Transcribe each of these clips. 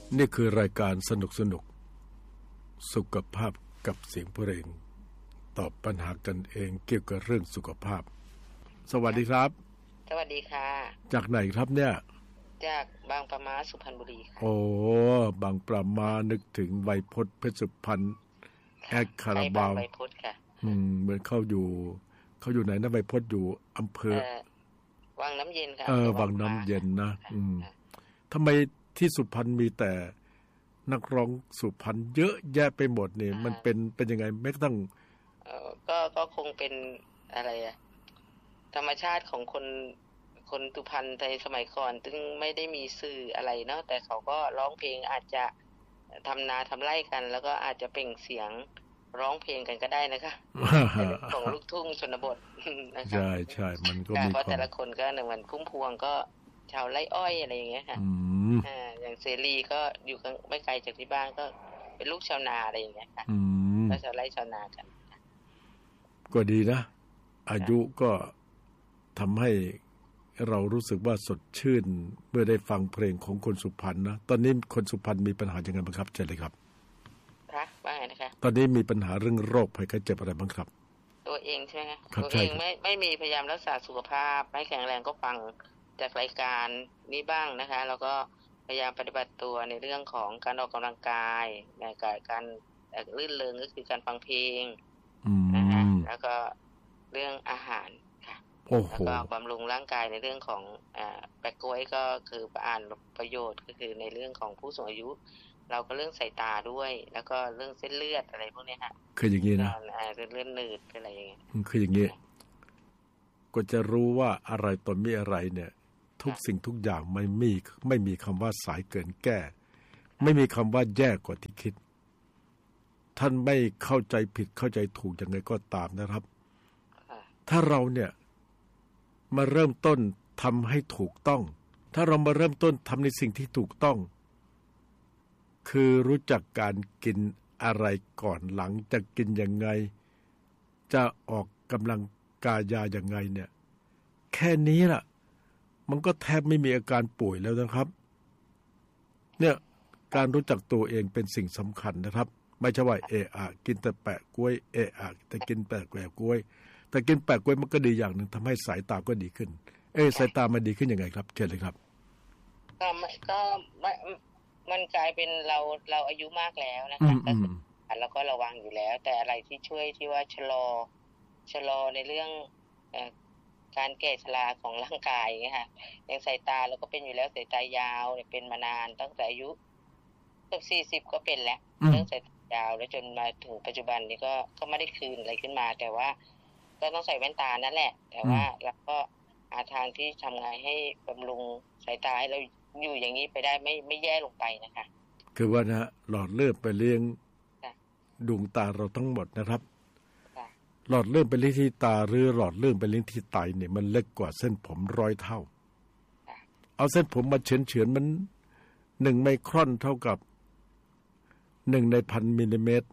นี่คือรายการสนุกสุขภาพกับเสียงเพลงตอบปัญหากันเองเกี่ยวกับเรื่องสุขภาพสวัสดีครับสวัสดีค่ะจากไหนครับเนี่ยจากบางปะมาสุพรรณบุรีค่ะโอ้บางปะมานึกถึงไวยพจน์เพชรสุพรรณแอดคาราบาวไวยพจน์ค่ะเหมือนเขาอยู่ไหนนะไวยพจน์อยู่อำเภอวังน้ำเย็นค่ะวังน้ำเย็นนะทำไมที่สุพรรณมีแต่นักร้องสุพรรณเยอะแยะไปหมดเนี่ยมันเป็นยังไงแม้กระทั่งก็คงเป็นอะไรอะธรรมชาติของคนสุพรรณในสมัยก่อนซึ่งไม่ได้มีสื่ออะไรเนาะแต่เขาก็ร้องเพลงอาจจะทำนาทำไร่กันแล้วก็อาจจะเปล่งเสียงร้องเพลงกันก็ได้นะคะของลูกทุ่งชนบทนะคะใช่มันก็มีเพราะแต่ละคนก็เหมือนพุ่มพวงก็ชาวไร่อ้อยอะไรอย่างเงี้ยค่ะอย่างเสรีก็อยู่ไม่ไกลจากที่บ้านก็เป็นลูกชาวนาอะไรอย่างเงี้ยค่ะก็ชาวไร่ชาวนากันก็ดีนะอายุก็ทำให้เรารู้สึกว่าสดชื่นเมื่อได้ฟังเพลงของคนสุพรรณนะตอนนี้คนสุพรรณมีปัญหาอย่างไรบ้างครับเชิญเลยครับค่ะว่าไงนะคะตอนนี้มีปัญหาเรื่องโรคภัยไข้เจ็บอะไรบ้างครับตัวเองใช่ไหมคะตัวเองไม่มีพยายามรักษาสุขภาพให้แข็งแรงก็ฟังจากรายการนี้บ้างนะคะแล้วก็พยายามปฏิบัติตัวในเรื่องของการออกกำลังกายในการลื่นเริงก็คือการฟังเพลงนะคะแล้วก็เรื่องอาหารค่ะแล้วก็บำรุงร่างกายในเรื่องของแปะกล้วยก็คืออ่านประโยชน์ก็คือในเรื่องของผู้สูงอายุเราก็เรื่องสายตาด้วยแล้วก็เรื่องเส้นเลือดอะไรพวกนี้ค่ะคืออย่างนี้นะเส้นเลือดหนืดอะไรอย่างเงี้ยคืออย่างนี้ก็จะรู้ว่าอะไรตนมีอะไรเนี่ยทุกสิ่งทุกอย่างไม่มีคำว่าสายเกินแก้ไม่มีคำว่าแย่กว่าที่คิดท่านไม่เข้าใจผิดเข้าใจถูกยังไงก็ตามนะครับถ้าเราเนี่ยมาเริ่มต้นทำให้ถูกต้องถ้าเรามาเริ่มต้นทำในสิ่งที่ถูกต้องคือรู้จักการกินอะไรก่อนหลังจะกินยังไงจะออกกำลังกายยังไงเนี่ยแค่นี้ล่ะมันก็แทบไม่มีอาการป่วยแล้วนะครับเนี่ยการรู้จักตัวเองเป็นสิ่งสำคัญนะครับไม่ใช่ว่ากินแต่แปะกล้วยแต่กินแปะกล้วยแต่กินแปะกล้วยมันก็ดีอย่างหนึ่งทำให้สายตาก็ดีขึ้นสายตามันดีขึ้นยังไงครับเชิญเลยครับก็มันกลายเป็นเราอายุมากแล้วนะคะก็คือแล้วก็ระวังอยู่แล้วแต่อะไรที่ช่วยที่ว่าชะลอในเรื่องการแก่ชราของร่างกายอย่างเงี้ยค่ะอย่างสายตาเราก็เป็นอยู่แล้วสายตายาวเนี่ยเป็นมานานตั้งแต่อายุเกือบ40ก็เป็นแล้วเรื่องสายตายาวแล้วจนมาถึงปัจจุบันนี้ก็ไม่ได้คืนอะไรขึ้นมาแต่ว่าก็ต้องใส่แว่นตานั่นแหละแต่ว่าเราก็หาทางที่ทำไงให้บำรุงสายตาให้เราอยู่อย่างนี้ไปได้ไม่แย่ลงไปนะคะคือว่านะหลอดเลือดไปเลี้ยงดวงตาเราทั้งหมดนะครับหลอดเลือดไปเลี้ยงที่ตาหรือหลอดเลือดไปเลี้ยงที่ไตเนี่ยมันเล็กกว่าเส้นผม100 เท่าเอาเส้นผมมาเฉือนมัน1 ไมครอนเท่ากับ1 ใน 1,000 มิลลิเมตร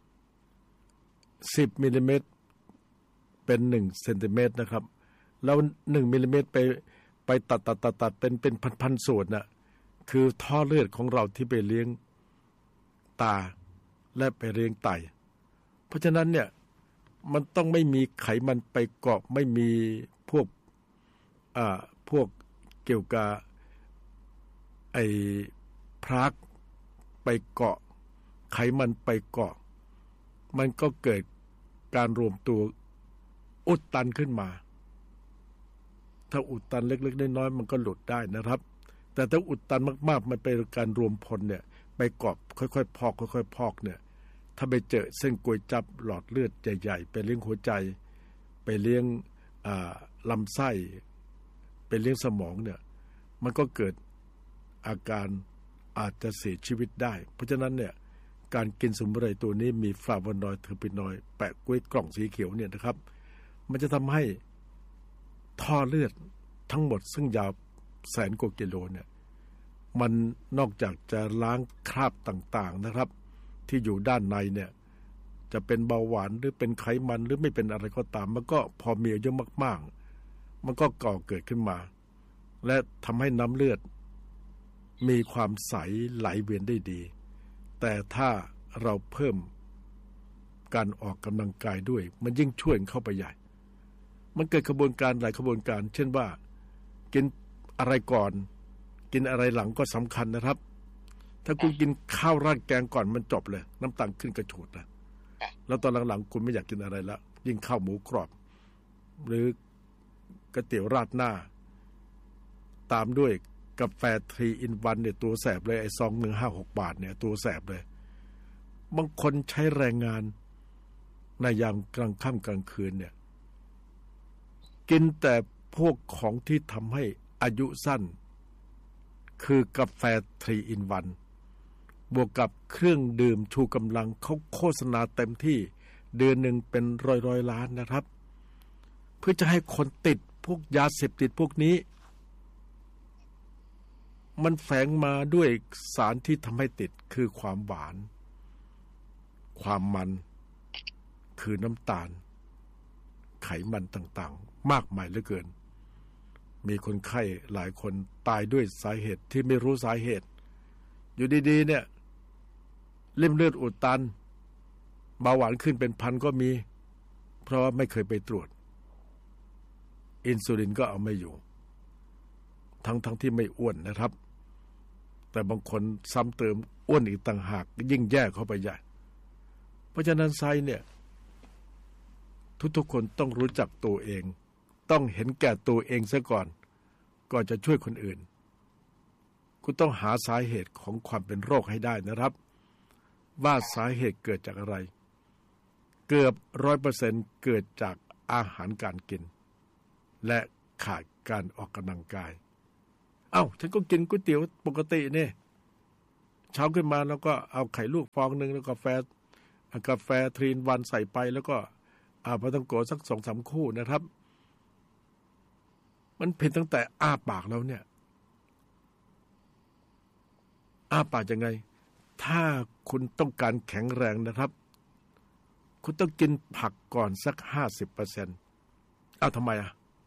10 มิลลิเมตรเป็น1 เซนติเมตรนะครับแล้ว1 มิลลิเมตรไปตัดเป็นพันส่วนน่ะคือท่อเลือดของเราที่ไปเลี้ยงตาและไปเลี้ยงไตเพราะฉะนั้นเนี่ยมันต้องไม่มีไขมันไปเกาะไม่มีพวกเกี่ยวกับพรากไปเกาะไขมันไปเกาะมันก็เกิดการรวมตัวอุดตันขึ้นมาถ้าอุดตันเล็กๆน้อยๆมันก็หลุดได้นะครับแต่ถ้าอุดตันมากๆมันเป็นการรวมพลเนี่ยไปเกาะค่อยๆพอกเนี่ยถ้าไปเจอเส้นก๋วยจับหลอดเลือดใหญ่ๆไปเลี้ยงหัวใจไปเลี้ยงลำไส้ไปเลี้ยงสมองเนี่ยมันก็เกิดอาการอาจจะเสียชีวิตได้เพราะฉะนั้นเนี่ยการกินสมุนไพรตัวนี้มีฟลาโวนอยด์เทอร์ปินอยด์แปะกล้วยกล่องสีเขียวเนี่ยนะครับมันจะทำให้ท่อเลือดทั้งหมดซึ่งยาว100,000 กว่ากิโลเนี่ยมันนอกจากจะล้างคราบต่างๆนะครับที่อยู่ด้านในเนี่ยจะเป็นเบาหวานหรือเป็นไขมันหรือไม่เป็นอะไรก็ตามมันก็พอมีเยอะมากๆมันก็ก่อเกิดขึ้นมาและทำให้น้ำเลือดมีความใสไหลเวียนได้ดีแต่ถ้าเราเพิ่มการออกกำลังกายด้วยมันยิ่งช่วยเข้าไปใหญ่มันเกิดกระบวนการหลายกระบวนการเช่นว่ากินอะไรก่อนกินอะไรหลังก็สำคัญนะครับถ้าคุณกินข้าวราดแกงก่อนมันจบเลยน้ำตาลขึ้นกระฉูดนะแล้วตอนหลังๆคุณไม่อยากกินอะไรแล้วยิ่งข้าวหมูกรอบหรือก๋วยเตี๋ยวราดหน้าตามด้วยกาแฟ3 in 1เนี่ยตัวแสบเลยไอ้ซองนึง5-6 บาทเนี่ยตัวแสบเลยบางคนใช้แรงงานในยามกลางค่ำกลางคืนเนี่ยกินแต่พวกของที่ทำให้อายุสั้นคือกาแฟ3 in 1บวกกับเครื่องดื่มชูกำลังเขาโฆษณาเต็มที่เดือนหนึ่งเป็นร้อยล้านนะครับเพื่อจะให้คนติดพวกยาเสพติดพวกนี้มันแฝงมาด้วยสารที่ทำให้ติดคือความหวานความมันคือน้ำตาลไขมันต่างๆมากมายเหลือเกินมีคนไข้หลายคนตายด้วยสาเหตุที่ไม่รู้สาเหตุอยู่ดีๆเนี่ยเลือดอุดตันเบาหวานขึ้นเป็นพันก็มีเพราะว่าไม่เคยไปตรวจอินซูลินก็เอาไม่อยู่ทั้งที่ไม่อ้วนนะครับแต่บางคนซ้ำเติมอ้วนอีกต่างหากยิ่งแย่เข้าไปใหญ่เพราะฉะนั้นไซเนี่ยทุกคนต้องรู้จักตัวเองต้องเห็นแก่ตัวเองซะก่อนจะช่วยคนอื่นคุณต้องหาสาเหตุของความเป็นโรคให้ได้นะครับว่าสาเหตุเกิดจากอะไรเกือบ 100% เกิดจากอาหารการกินและขาดการออกกำลังกายฉันก็กินก๋วยเตี๋ยวปกติเนี่ยเช้าขึ้นมาแล้วก็เอาไข่ลูกฟองนึงแล้วกาแฟ3 in 1ใส่ไปแล้วก็ปลาท่องโกสัก 2-3 คู่นะครับมันผิดตั้งแต่อ้าปากแล้วเนี่ยอ้าปากยังไงถ้าคุณต้องการแข็งแรงนะครับคุณต้องกินผักก่อนสัก 50% ทำไม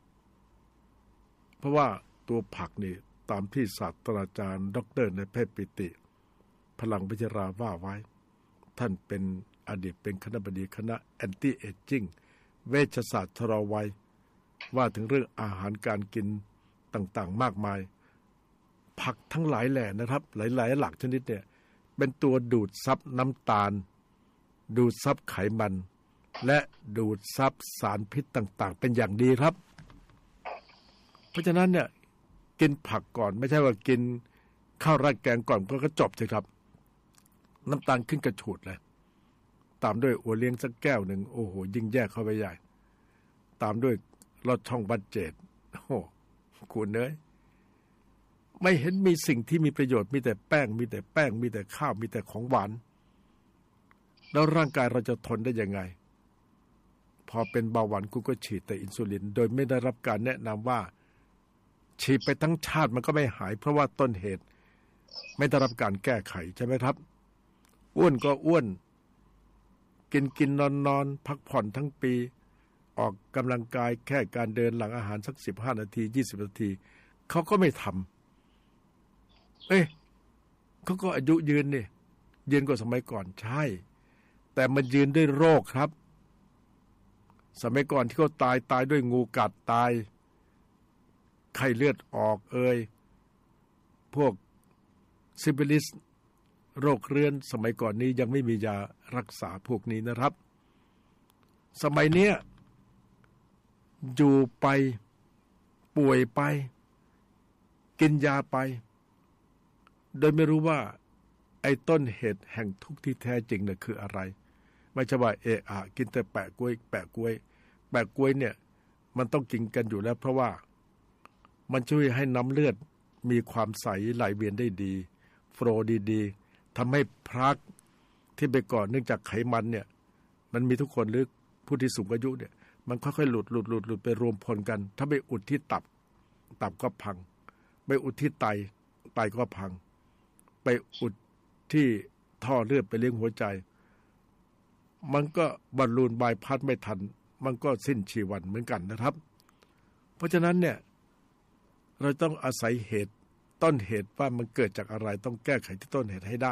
เพราะว่าตัวผักนี่ตามที่ศาสตราจารย์ดร.นายแพทย์ปิติพลังวิจาราว่าไว้ท่านเป็นอดีตเป็นคณบดีคณะแอนตี้เอจจิ้งเวชศาสตร์ชะลอวัยว่าถึงเรื่องอาหารการกินต่างๆมากมายผักทั้งหลายแหล่นะครับหลายๆหลักชนิดเนี่ยเป็นตัวดูดซับน้ำตาลดูดซับไขมันและดูดซับสารพิษต่างๆเป็นอย่างดีครับเพราะฉะนั้นเนี่ยกินผักก่อนไม่ใช่ว่ากินข้าวราดแกงก่อนก็จบใช่ครับน้ำตาลขึ้นกระฉูดเลยตามด้วยโอเลี้ยงสักแก้วหนึ่งโอ้โหยิ่งแย่เข้าไปใหญ่ตามด้วยลดช่องบัดเจ็ตคุณเอ้ยไม่เห็นมีสิ่งที่มีประโยชน์มีแต่แป้งมีแต่ข้าวมีแต่ของหวานแล้วร่างกายเราจะทนได้ยังไงพอเป็นเบาหวานคุณก็ฉีดแต่อินซูลินโดยไม่ได้รับการแนะนำว่าฉีดไปทั้งชาติมันก็ไม่หายเพราะว่าต้นเหตุไม่ได้รับการแก้ไขใช่ไหมครับอ้วนก็อ้วนกินนอนพักผ่อนทั้งปีออกกำลังกายแค่การเดินหลังอาหารสัก15 นาที20 นาทีเขาก็ไม่ทำเขาก็อายุยืนนี่ยืนกว่าสมัยก่อนใช่แต่มันยืนด้วยโรคครับสมัยก่อนที่เขาตายด้วยงูกัดตายไข้เลือดออกพวกซิฟิลิสโรคเรื้อนสมัยก่อนนี้ยังไม่มียารักษาพวกนี้นะครับสมัยเนี้ยอยู่ไปป่วยไปกินยาไปโดยไม่รู้ว่าไอ้ต้นเหตุแห่งทุกข์ที่แท้จริงเนี่ยคืออะไรไม่ใช่ว่ากินแต่แปะกล้วยเนี่ยมันต้องกินกันอยู่แล้วเพราะว่ามันช่วยให้น้ำเลือดมีความใสไหลเวียนได้ดีโฟลว์ดีๆทำให้พลักที่ไปก่อนเนื่องจากไขมันเนี่ยมันมีทุกคนหรือผู้ที่สูงอายุเนี่ยมันค่อยๆหลุดไปรวมพลกันถ้าไปอุดที่ตับก็พังไปอุดที่ไตก็พังไปอุดที่ท่อเลือดไปเลี้ยงหัวใจมันก็บอลลูนบายพาสไม่ทันมันก็สิ้นชีวันเหมือนกันนะครับเพราะฉะนั้นเนี่ยเราต้องอาศัยเหตุต้นเหตุว่ามันเกิดจากอะไรต้องแก้ไขที่ต้นเหตุให้ได้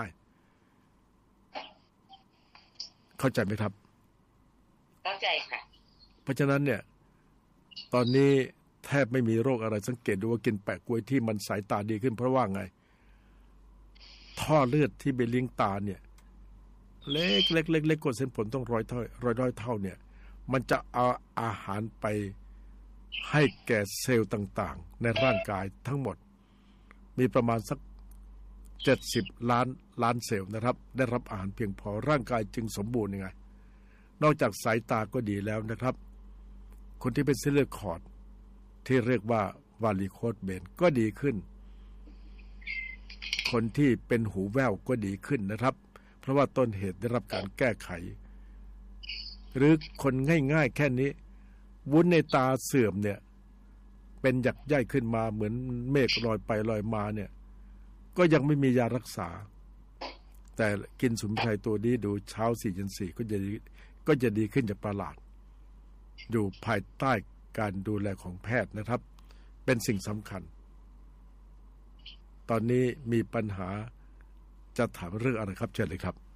เข้าใจไหมครับเข้าใจค่ะเพราะฉะนั้นเนี่ยตอนนี้แทบไม่มีโรคอะไรสังเกตดูว่ากินแปะกล้วยที่มันสายตาดีขึ้นเพราะว่าไงท่อเลือดที่ไปเลี้ยงตาเนี่ยเล็กเล็กเล็กเล็กกว่าเส้นผมต้องร้อยเท่าเนี่ยมันจะเอาอาหารไปให้แก่เซลล์ต่างๆในร่างกายทั้งหมดมีประมาณสัก70 ล้านเซลล์นะครับได้รับอาหารเพียงพอร่างกายจึงสมบูรณ์ยังไงนอกจากสายตาก็ดีแล้วนะครับคนที่เป็นเส้นเลือดขอดที่เรียกว่าวาริโคสเบนก็ดีขึ้นคนที่เป็นหูแว่วก็ดีขึ้นนะครับเพราะว่าต้นเหตุได้รับการแก้ไขหรือคนง่ายๆแค่นี้วุ้นในตาเสื่อมเนี่ยเป็นหยักใยขึ้นมาเหมือนเมฆลอยไปลอยมาเนี่ยก็ยังไม่มียารักษาแต่กินสมุนไพรตัวนี้ดูเช้า4 เย็น 4ก็จะดีขึ้นจากประหลาดอยู่ภายใต้การดูแลของแพทย์นะครับเป็นสิ่งสำคัญตอนนี้มีปัญหาจะถามเรื่องอะไรครับเชิญเลยครับ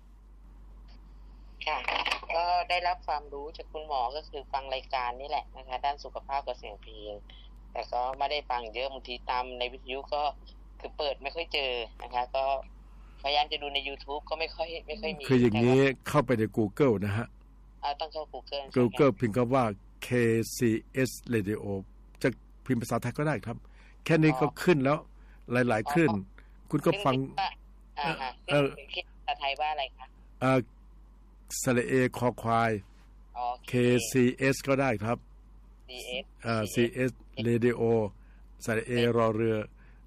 ค่ะก็ได้รับความรู้จากคุณหมอก็คือฟังรายการนี่แหละนะคะด้านสุขภาพกับเสียงเพลงแต่ก็ไม่ได้ฟังเยอะบางทีตามในวิทยุก็คือเปิดไม่ค่อยเจอนะคะก็พยายามจะดูใน YouTube ก็ไม่ค่อยมีคืออย่างนี้เข้าไปใน Google นะฮะต้องเข้า Google พิมพ์คำว่า KCS Radio จะพิมพ์ภาษาไทยก็ได้ครับแค่นี้ก็ขึ้นแล้วหลายๆขึ้นคุณก็ฟังคิดภาษาไทยว่าอะไรคะสระเอคอควาย KCS ก็ได้ครับ CS Radio สระเอรอเรือ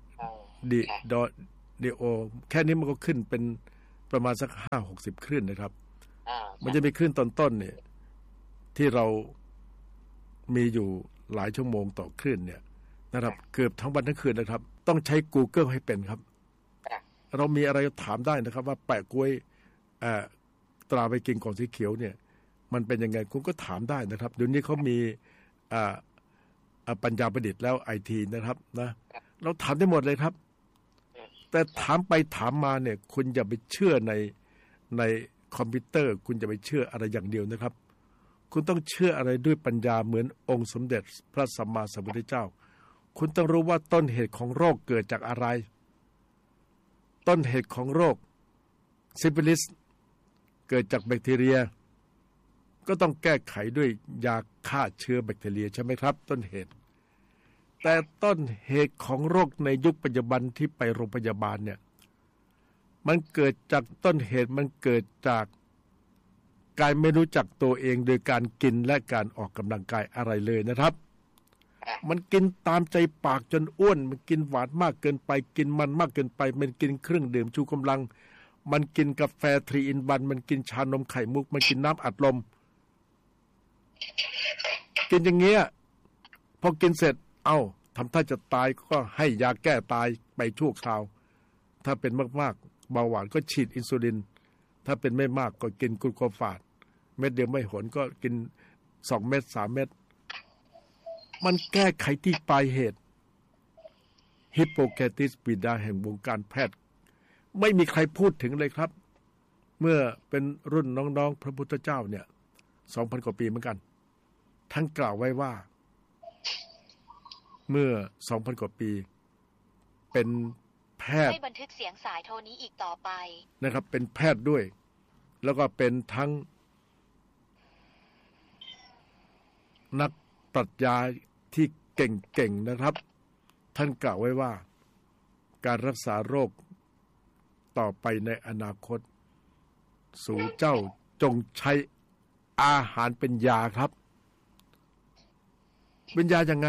ดีโอแค่นี้มันก็ขึ้นเป็นประมาณสัก50-60 คลื่นนะครับมันจะมีคลื่นตอนต้นเนี่ยที่เรามีอยู่หลายชั่วโมงต่อคลื่นเนี่ยนะครับเกือบทั้งวันทั้งคืนนะครับต้องใช้ Google ให้เป็นครับเรามีอะไรถามได้นะครับว่าแปะกล้วยตราไปกินของสีเขียวเนี่ยมันเป็นยังไงคุณก็ถามได้นะครับเดี๋ยวนี้เขามีปัญญาประดิษฐ์แล้วITนะครับนะเราถามได้หมดเลยครับแต่ถามไปถามมาเนี่ยคุณอย่าไปเชื่อในคอมพิวเตอร์คุณจะไปเชื่ออะไรอย่างเดียวนะครับคุณต้องเชื่ออะไรด้วยปัญญาเหมือนองค์สมเด็จพระสัมมาสัมพุทธเจ้าคุณต้องรู้ว่าต้นเหตุของโรคเกิดจากอะไรต้นเหตุของโรคซิฟิลิสเกิดจากแบคทีเรียก็ต้องแก้ไขด้วยยาฆ่าเชื้อแบคทีเรียใช่ไหมครับต้นเหตุแต่ต้นเหตุของโรคในยุคปัจจุบันที่ไปโรงพยาบาลเนี่ยมันเกิดจากต้นเหตุมันเกิดจากการไม่รู้จักตัวเองโดยการกินและการออกกำลังกายอะไรเลยนะครับมันกินตามใจปากจนอ้วนมันกินหวานมากเกินไปกินมันมากเกินไปมันกินเครื่องดื่มชูกำลังมันกินกาแฟ3 in 1มันกินชานมไข่มุกมันกินน้ำอัดลมกินอย่างเงี้ยพอกินเสร็จทำท่าจะตายก็ให้ยาแก้ตายไปชั่วคราวถ้าเป็นมากๆเบาหวานก็ฉีดอินซูลินถ้าเป็นไม่มากก็กินกลูโคฟาสเม็ดเดียวไม่หนก็กิน2 เม็ด3 เม็ดมันแก้ไขที่ปลายเหตุฮิปโปแครติสบิดาแห่งวงการแพทย์ไม่มีใครพูดถึงเลยครับเมื่อเป็นรุ่นน้องๆพระพุทธเจ้าเนี่ย 2,000 กว่าปีเหมือนกันท่านกล่าวไว้ว่าเมื่อ 2,000 กว่าปีเป็นแพทย์ไม่บันทึกเสียงสายโทรนี้อีกต่อไปนะครับเป็นแพทย์ด้วยแล้วก็เป็นทั้งนักปรัชญาที่เก่งๆนะครับท่านกล่าวไว้ว่าการรักษาโรคต่อไปในอนาคตสู่เจ้าจงใช้อาหารเป็นยาครับเป็นยายังไง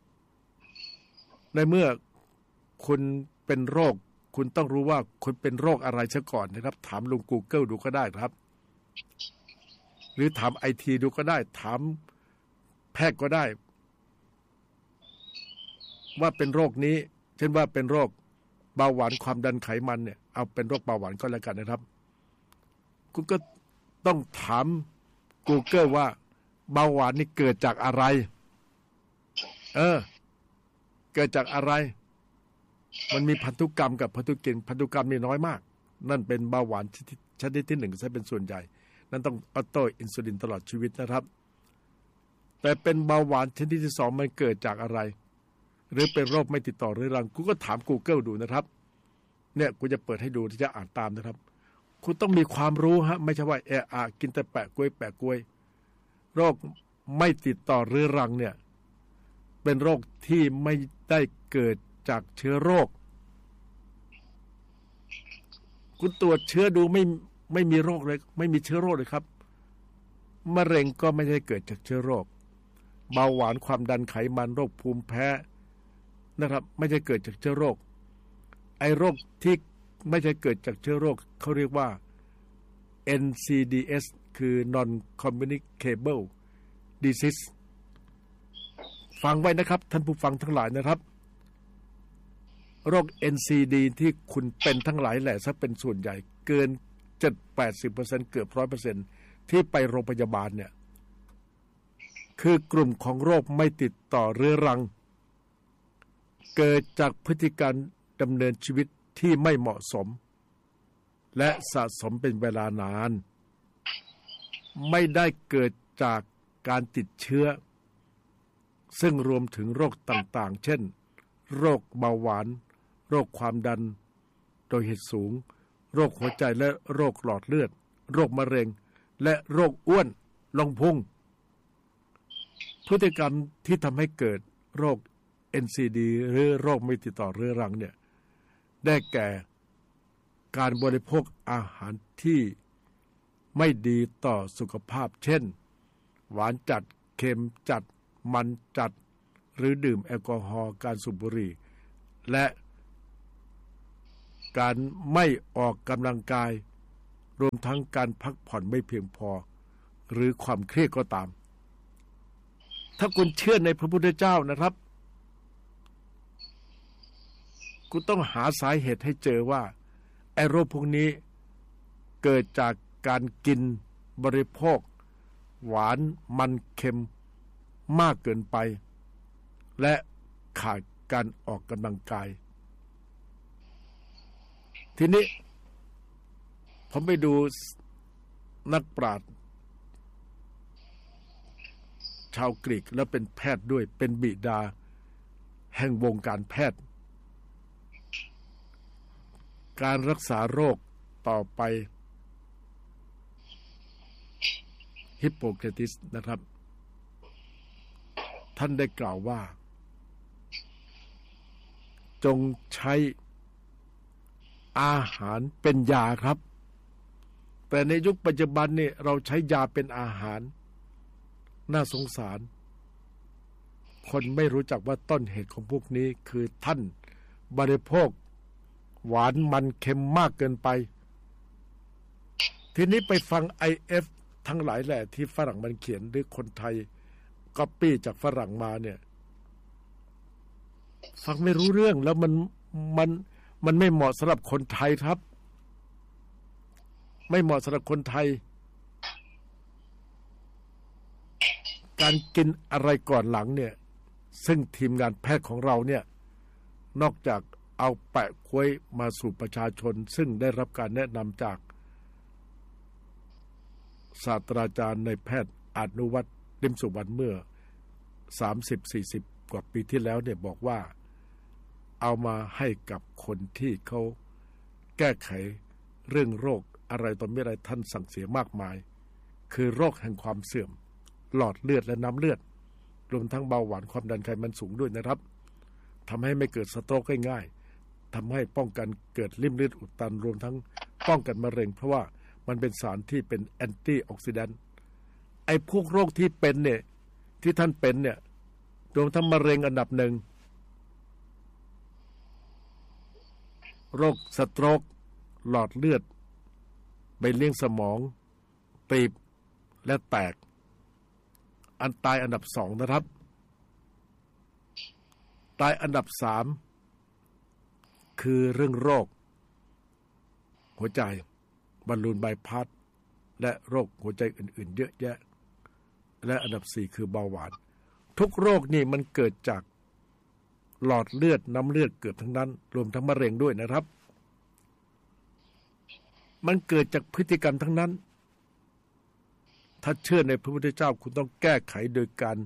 ในเมื่อคุณเป็นโรคคุณต้องรู้ว่าคุณเป็นโรคอะไรซะก่อนนะครับถามลุง Google ดูก็ได้ครับหรือถาม IT ดูก็ได้ถามแพทย์ก็ได้ว่าเป็นโรคนี้เช่นว่าเป็นโรคเบาหวานความดันไขมันเนี่ยเอาเป็นโรคเบาหวานก็แล้วกันนะครับคุณก็ต้องถาม Google ว่าเบาหวานนี่เกิดจากอะไรเกิดจากอะไรมันมีพันธุกรรมกับพันธุกินพันธุกรรมนี่น้อยมากนั่นเป็นเบาหวานชนิดที่1ซะเป็นส่วนใหญ่นั่นต้องออโตอินซูลินตลอดชีวิตนะครับแต่เป็นเบาหวานชนิดที่2มันเกิดจากอะไรหรือเป็นโรคไม่ติดต่อเรื้อรังคุณก็ถาม Google ดูนะครับเนี่ยกูจะเปิดให้ดูที่จะอ่านตามนะครับคุณต้องมีความรู้ฮะไม่ใช่ว่ากินแต่แปะกล้วยโรคไม่ติดต่อเรื้อรังเนี่ยเป็นโรคที่ไม่ได้เกิดจากเชื้อโรคคุณตรวจเชื้อดูไม่มีโรคเลยไม่มีเชื้อโรคเลยครับมะเร็งก็ไม่ได้เกิดจากเชื้อโรคเบาหวานความดันไขมันโรคภูมิแพ้นะครับไม่ใช่เกิดจากเชื้อโรคไอ้โรคที่ไม่ใช่เกิดจากเชื้อโรคเขาเรียกว่า NCDs คือ non communicable disease ฟังไว้นะครับท่านผู้ฟังทั้งหลายนะครับโรค NCD ที่คุณเป็นทั้งหลายแหละซะเป็นส่วนใหญ่เกิน 70-80% เกือบ 100% ที่ไปโรงพยาบาลเนี่ยคือกลุ่มของโรคไม่ติดต่อเรื้อรังเกิดจากพฤติการดำเนินชีวิตที่ไม่เหมาะสมและสะสมเป็นเวลานานไม่ได้เกิดจากการติดเชื้อซึ่งรวมถึงโรคต่างๆเช่นโรคเบาหวานโรคความดันโลหิตสูงโรคหัวใจและโรคหลอดเลือดโรคมะเร็งและโรคอ้วนลงพุงพฤติกรรมที่ทำให้เกิดโรค NCD หรือโรคไม่ติดต่อเรื้อรังเนี่ยได้แก่การบริโภคอาหารที่ไม่ดีต่อสุขภาพเช่นหวานจัดเค็มจัดมันจัดหรือดื่มแอลกอฮอล์การสูบบุหรี่และการไม่ออกกำลังกายรวมทั้งการพักผ่อนไม่เพียงพอหรือความเครียดก็ตามถ้าคุณเชื่อในพระพุทธเจ้านะครับคุณต้องหาสาเหตุให้เจอว่าไอ้โรคพวกนี้เกิดจากการกินบริโภคหวานมันเค็มมากเกินไปและขาดการออกกำลังกายทีนี้ผมไปดูนักปราชญ์ชาวกรีกแล้วเป็นแพทย์ด้วยเป็นบิดาแห่งวงการแพทย์การรักษาโรคต่อไปฮิปโปเครติสนะครับท่านได้กล่าวว่าจงใช้อาหารเป็นยาครับแต่ในยุคปัจจุบันนี่เราใช้ยาเป็นอาหารน่าสงสารคนไม่รู้จักว่าต้นเหตุของพวกนี้คือท่านบริโภคหวานมันเค็มมากเกินไปทีนี้ไปฟัง IF ทั้งหลายแหละที่ฝรั่งมันเขียนหรือคนไทยก๊อปปี้จากฝรั่งมาเนี่ยฟังไม่รู้เรื่องแล้วมันไม่เหมาะสำหรับคนไทยครับไม่เหมาะสำหรับคนไทยการกินอะไรก่อนหลังเนี่ยซึ่งทีมงานแพทย์ของเราเนี่ยนอกจากเอาแปะกล้วยมาสู่ประชาชนซึ่งได้รับการแนะนำจากศาสตราจารย์ในแพทย์อนุวัฒน์ลิมสุวรรณเมื่อ 30-40 กว่าปีที่แล้วเนี่ยบอกว่าเอามาให้กับคนที่เขาแก้ไขเรื่องโรคอะไรต่อไม่อะไรท่านสั่งเสียมากมายคือโรคแห่งความเสื่อมหลอดเลือดและน้ำเลือดรวมทั้งเบาหวานความดันไขมันสูงด้วยนะครับทำให้ไม่เกิดสโตรกง่ายๆทำให้ป้องกันเกิดริ่มเลือดอุดตันรวมทั้งป้องกันมะเร็งเพราะว่ามันเป็นสารที่เป็นแอนตี้ออกซิแดนต์ไอ้พวกโรคที่เป็นเนี่ยที่ท่านเป็นเนี่ยรวมทั้งมะเร็งอันดับหนึ่งโรคสโตรกหลอดเลือดไปเลี้ยงสมองตีบและแตกอันตายอันดับ2นะครับตายอันดับ3คือเรื่องโรคหัวใจบอลลูนบายพาสและโรคหัวใจอื่นๆเยอะแยะและอันดับ4คือเบาหวานทุกโรคนี่มันเกิดจากหลอดเลือดน้ำเลือดเกือบทั้งนั้นรวมทั้งมะเร็งด้วยนะครับมันเกิดจากพฤติกรรมทั้งนั้นถ้าเชื่อในพระพุทธเจ้าคุณต้องแก้ไขโดยการ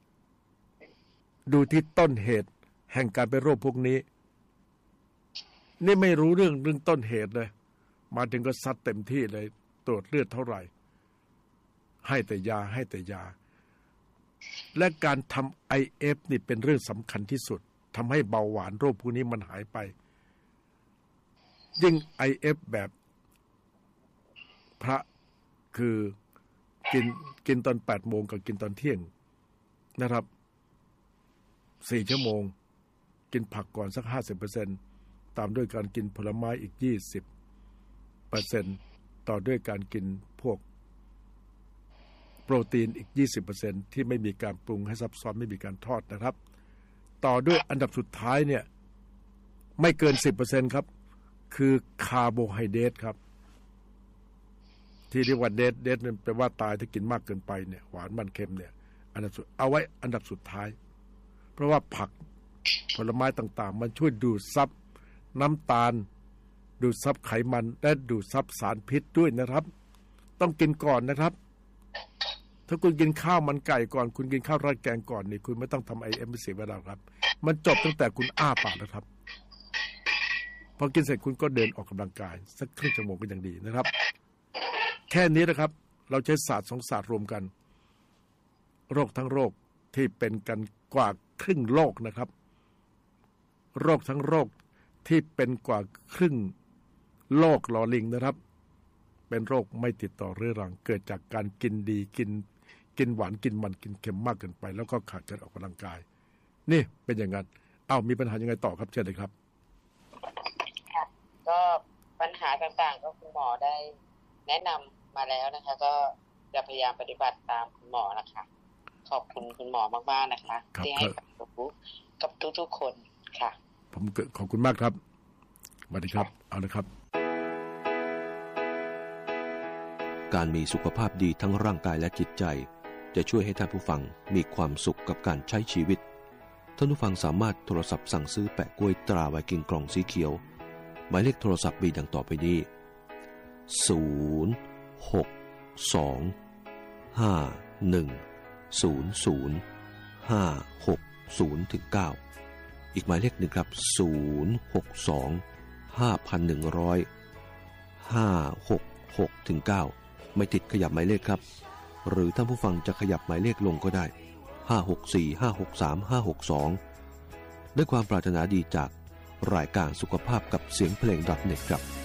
ดูที่ต้นเหตุแห่งการเป็นโรคพวกนี้นี่ไม่รู้เรื่องต้นเหตุเลยมาถึงก็ซัดเต็มที่เลยตรวจเลือดเท่าไหร่ให้แต่ยาและการทำ IF นี่เป็นเรื่องสำคัญที่สุดทำให้เบาหวานโรคพวกนี้มันหายไปยิ่ง IF แบบพระคือกินตอน8 โมงกับกินตอนเที่ยงนะครับ4 ชั่วโมงกินผักก่อนสัก 50% ตามด้วยการกินผลไม้อีก 20% ต่อด้วยการกินพวกโปรตีนอีก 20% ที่ไม่มีการปรุงให้ซับซ้อนไม่มีการทอดนะครับต่อด้วยอันดับสุดท้ายเนี่ยไม่เกิน 10% ครับคือคาร์โบไฮเดรตครับที่เรียกว่าเดทแปลว่าตายถ้ากินมากเกินไปเนี่ยหวานมันเค็มเนี่ยเอาไว้อันดับสุดท้ายเพราะว่าผักผลไม้ต่างๆมันช่วยดูดซับน้ำตาลดูดซับไขมันและดูดซับสารพิษด้วยนะครับต้องกินก่อนนะครับถ้าคุณกินข้าวมันไก่ก่อนคุณกินข้าวราดแกงก่อนนี่คุณไม่ต้องทำ IF เสียเวลาครับมันจบตั้งแต่คุณอ้าปากแล้วครับพอกินเสร็จคุณก็เดินออกกำลังกายสักครึ่งชั่วโมงก็ยังดีนะครับแค่นี้นะครับเราใช้ศาสตร์2 ศาสตร์รวมกันโรคทั้งโรคที่เป็นกันกว่าครึ่งโลกนะครับโรคทั้งโรคที่เป็นกว่าครึ่งโลกหลอลิงนะครับเป็นโรคไม่ติดต่อเรื้อรังเกิดจากการกินดีกินหวานกินมันกินเค็มมากเกินไปแล้วก็ขาดการออกกำลังกายนี่เป็นอย่างนั้นมีปัญหายังไงต่อครับเชิญเลยครับก็ปัญหาต่างๆก็คุณหมอได้แนะนำมาแล้วนะคะก็จะพยายามปฏิบัติตามคุณหมอนะคะขอบคุณคุณหมอมากๆนะคะที่ให้ความรู้กับทุกๆคนค่ะผมขอบคุณมากครับสวัสดีครับเอาเลยครับการมีสุขภาพดีทั้งร่างกายและจิตใจจะช่วยให้ท่านผู้ฟังมีความสุขกับการใช้ชีวิตท่านผู้ฟังสามารถโทรศัพท์สั่งซื้อแปะกล้วยตราไวกิ้งกล่องสีเขียวหมายเลขโทรศัพท์มีดังต่อไปนี้062-510-0560-9อีกหมายเลขหนึ่งครับ062-510-566-9ไม่ติดขยับหมายเลขครับหรือท่านผู้ฟังจะขยับหมายเลขลงก็ได้564-563-562ด้วยความปรารถนาดีจากรายการสุขภาพกับเสียงเพลง .net ครับ